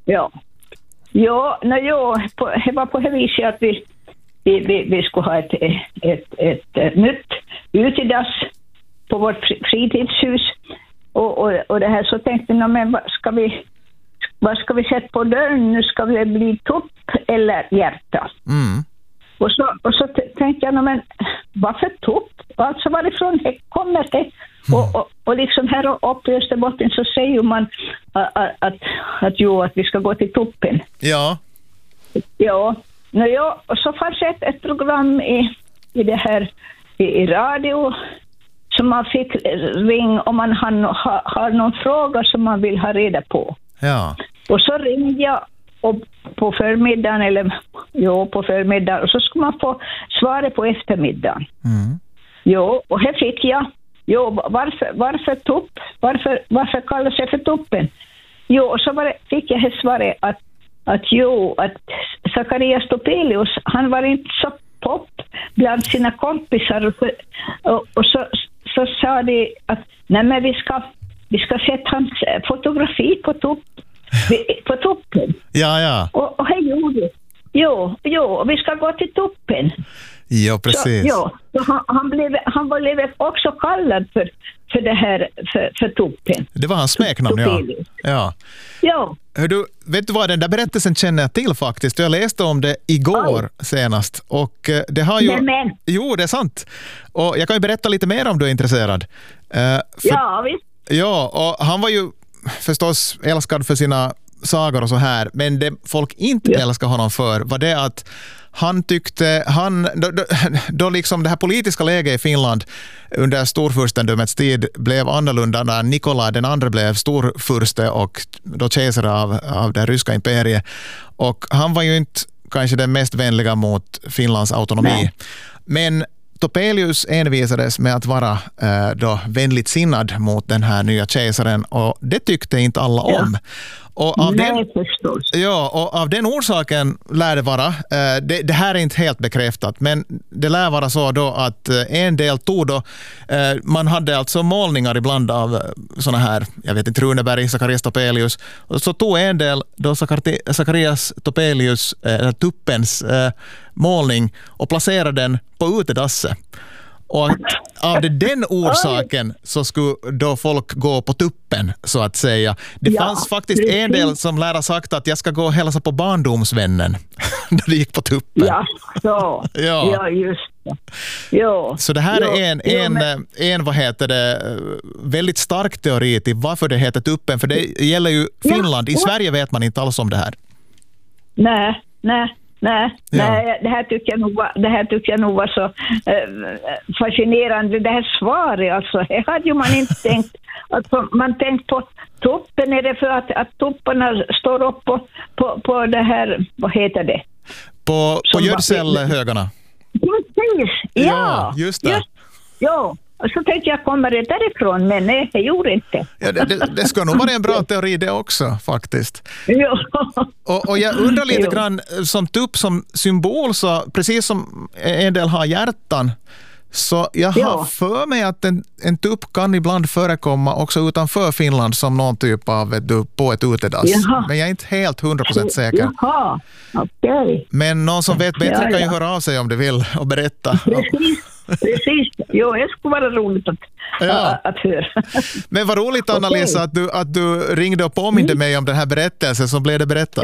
Ja. Ja, det var på det viset att vi skulle ha ett nytt utedass på vårt fritidshus. Och det här så tänkte jag, men vad ska vi sätta på dörren? Nu ska det bli tupp eller hjärta. Mm. Och så tänkte jag, men varför tupp? Alltså varifrån kommer det? Och liksom här uppe i Österbotten så säger man att vi ska gå till tuppen. Ja. Ja. Och så fanns ett program i det här i radio som man fick ringa om man har någon fråga som man vill ha reda på. Ja. Och så ringde jag på förmiddagen på förmiddagen och så skulle man få svaret på eftermiddagen. Mm. Jo, och här fick jag. Jo, varför tupp? Varför kallar sig för tuppen? Jo, och så fick jag här svaret att Zacharias Topelius, han var inte så pop bland sina kompisar och så sa de att nej, men vi ska sätta hans fotografi på tuppen. Ja. Och det gjorde. Jo, vi ska gå till tuppen. Ja, precis. Så han blev också kallad för det här för tuppen. Det var hans smeknamn, ja. Ja. Hör du, vet du vad, den där berättelsen känner jag till faktiskt. Jag läste om det igår senast. Och det har ju... Men. Jo, det är sant. Och jag kan ju berätta lite mer om du är intresserad. Ja, visst. Ja, och han var ju förstås älskad för sina sagor och så här. Men det folk inte älskade honom för var det att han tyckte, då liksom det här politiska läget i Finland under storfurstendömets tid blev annorlunda när Nikolaj den andra blev storfurste och då kejsare av det ryska imperiet. Och han var ju inte kanske den mest vänliga mot Finlands autonomi. Nej. Men Topelius envisades med att vara då vänligt sinnad mot den här nya kejsaren och det tyckte inte alla om. Och av den orsaken lär det vara, det här är inte helt bekräftat, men det lär vara så då att en del tog då, man hade alltså målningar ibland av såna här, jag vet inte, Runeberg, Zacharias Topelius, och så tog en del då Zacharias Topelius tuppens målning och placerade den på utedasset. Och av den orsaken så skulle då folk gå på tuppen, så att säga. Det fanns faktiskt en del som lär ha sagt att jag ska gå och hälsa på barndomsvännen då det gick på tuppen. Ja, just det. Ja. Så det här är en vad heter det, väldigt stark teori till varför det heter tuppen. För det gäller ju Finland. I Sverige vet man inte alls om det här. Nej, det här tycker jag nog var så fascinerande. Det här svaret, alltså, det hade ju man inte tänkt. Alltså, man tänkt på tuppen, är det för att tupparna står upp på det här, vad heter det? På gödselhögarna. Precis, ja. Just det. Ja. Och så tänkte jag kommer det därifrån, men nej, det gjorde inte. Ja, det ska nog vara en bra teori det också, faktiskt. Ja. Och jag undrar lite grann, som tupp som symbol, så precis som en del har hjärtan, så jag har för mig att en tupp kan ibland förekomma också utanför Finland som någon typ av på ett utedass. Men jag är inte helt 100% säker. Jaha, okej. Men någon som vet bättre kan ju höra av sig om du vill och berätta. Precis. Jo, det skulle vara roligt att höra. Men vad roligt, Anna-Lisa, att du ringde och påminde mig om den här berättelsen som blev det berättat.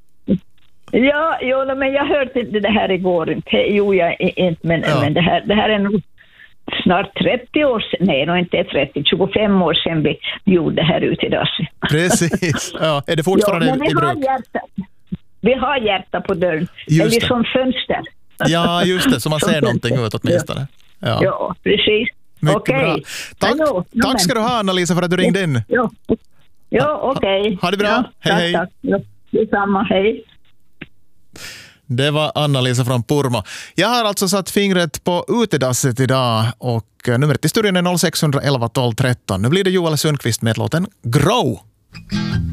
Ja, men jag hörde inte det här igår. Det gjorde jag inte, men det här är nog snart 30 år sedan. Nej, nog inte 30, 25 år sedan vi gjorde det här ute i dasset. Precis. Ja, är det fortfarande i bruk? Vi har hjärta på dörren. Eller som fönster. Ja, just det. Så man ser någonting ut åtminstone. Ja, precis. Mycket bra. Tack ska du ha, Anna-Lisa, för att du ringde in. Ja, okej. Ha det bra. Hej. Tack. Detsamma, hej. Det var Anna-Lisa från Purmo. Jag har alltså satt fingret på utedasset idag och numret i studion är 0611 12 13. Nu blir det Joel Sundqvist med låten Grow.